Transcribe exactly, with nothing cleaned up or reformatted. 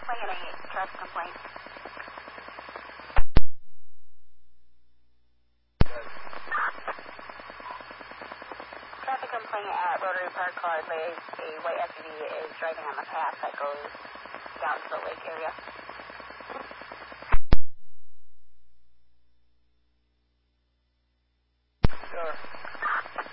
complaint, a traffic complaint. Traffic complaint at Rotary Park Causeway. A white S U V is driving on the path that goes down to the lake area.